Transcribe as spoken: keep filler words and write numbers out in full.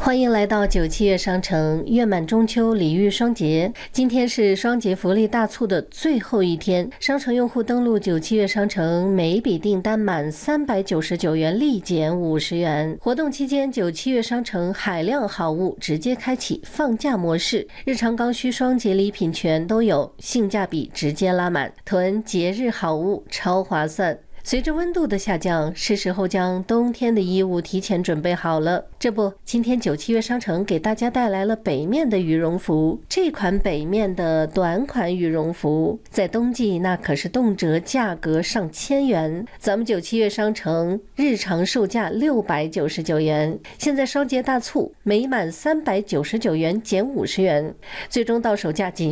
欢迎来到九七月商城，月满中秋，礼遇双节。今天是双节福利大促的最后一天，商城用户登录九七月商城，每笔订单满三百九十九元立减五十元。活动期间，九七月商城海量好物直接开启放假模式，日常刚需双节礼品全都有，性价比直接拉满，囤节日好物超划算。随着温度的下降，是时候将冬天的衣物提前准备好了。这不，今天九七月商城给大家带来了北面的羽绒服。这款北面的短款羽绒服，在冬季那可是动辄价格上千元。咱们九七月商城日常售价六百九十九元，现在双节大促，每满三百九十九元减五十元，最终到手价仅